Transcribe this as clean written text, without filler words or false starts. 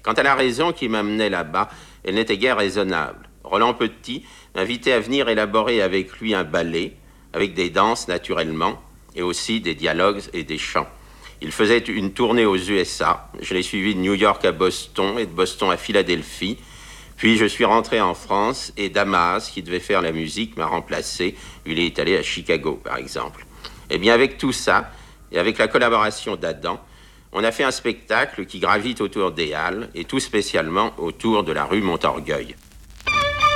Quant à la raison qui m'amenait là-bas, elle n'était guère raisonnable. Roland Petit m'invitait à venir élaborer avec lui un ballet, avec des danses naturellement, et aussi des dialogues et des chants. Il faisait une tournée aux USA. Je l'ai suivi de New York à Boston et de Boston à Philadelphie. Puis je suis rentré en France et Damas, qui devait faire la musique, m'a remplacé. Il est allé à Chicago, par exemple. Eh bien, avec tout ça, et avec la collaboration d'Adam, on a fait un spectacle qui gravite autour des Halles et tout spécialement autour de la rue Montorgueil.